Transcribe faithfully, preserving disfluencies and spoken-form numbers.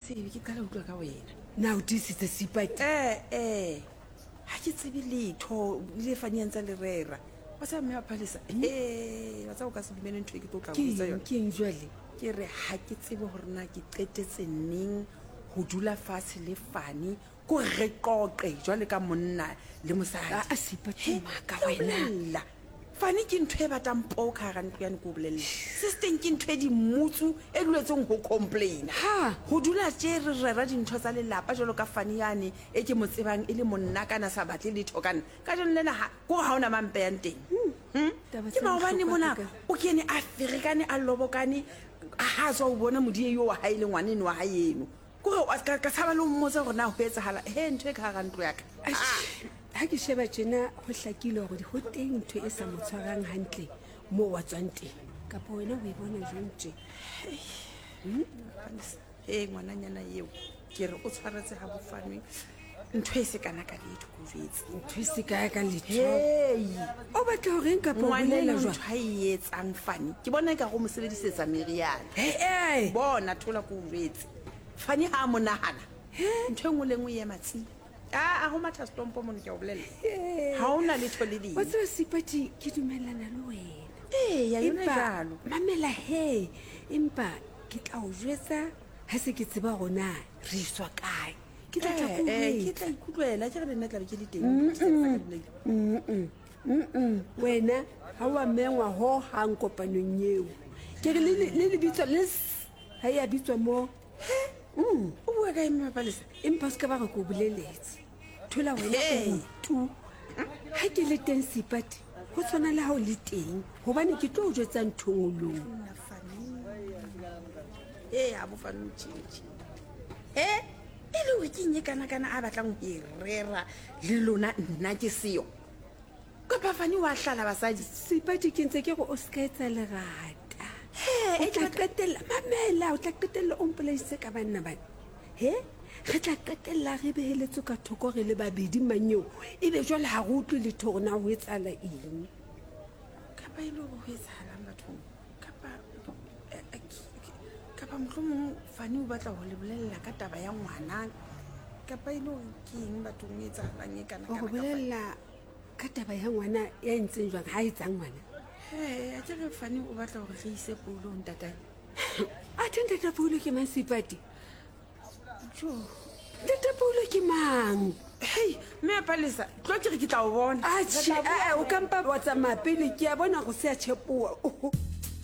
tsebe ke qala utlwa ka wena na o disitse Seipati eh eh ha ke tsebe letho le fanyang tsa lerera wa sa mme apalisa eh wa tsa o ka se dumene ntho e ke tlo tla go tsa yona ke eng jwale ke re ha ke tsebe hore na ke qetetse neng ho dula fatshe le Fani ko re qoqe jwale ka monna le mosadi a Seipati maka wena Fani ke ntwe batang poka ga ntwe ya go bolella sister ke ntwe di mutsu e duletseng ho complain ha ho dula tse re rera dintho tsa le lapa jalo ka Fani yane e ke motsebang e le monna kana sa batle le thokana ka jone lena ha go ha ona mampe yang teng hm ke ba bane mona o kene Afrikane a lobokane ha so o bona modie yo wa haile ngwanene wa haeno go ka ka tsaba le mmotsa gore na ho etsahala he ntwe ka ga ntwe yaka ha ke sheba tjena ho hlakile gore ho teng ntho e sa motshwarang hantle mo wa tswang teng kapa wena o e bona jwang tje he ngwananyana eo ke re o tshwaretse ha bofanwe ntho e se kana ka letho go jetse ntho e se ka ka letho hey o batla hore nka pa bolela jwa ntho e etsang Fani ke bona ka go mo sebedisetsa meriana eh bona thola go jetse Fani ha monahana ntho engwe le ngwe ya matsi a a go matha stompo mo ke o bolela ha ona letho le di wa tswa Seipati ke dumellana le wena eh ya yona jalo mamela he impa ke tla o jwetsa ha se ke tseba gona re iswa kae ke tla tla go eh ke tla ikutlwela ke re nna tla be ke le teng wena ha wa mengwa ho hang kopanong eo ke re le le bitso le ha ya bitso mo Mm, o bua ka eme mapalesa empa se ka ba re go boleletse thola wena o tu ha ke le teng Seipati go tsona le ha o le teng hobane ke tlo o jwetsa nthongolong eh a bo Fani tshintshi eh e le o ke nye kana kana a batlang ho irera le lona nna ke seo ka pa Fani wa hlala basadi Seipati ke ntse ke go o skaetsa lerata he e tla qetella mamela o tla qetella o mpolaise ka banna bana he re tla qetella re beheletse ka thoko re le babedi manyeo e be jwale ha go utlwe le thorona ho etsala eng ka ba ile go etsala batho ka pa ka pa mhlomong Fani o batla ho le bolella ka taba ya ngwana ka pa ile ke eng batho o etsalang e kana kana go bolella ka taba ya ngwana ya ntseng jwang ha etsa ngwana eh a tsere Fani o batla gore re ise polo ntatai a tenta polo ke mang Seipati jo tenta polo ke mang hey me apalesa tlo ke re ke tla o bona a tshi o kampa wa tsamaya pele ke a bona go se a tshepoa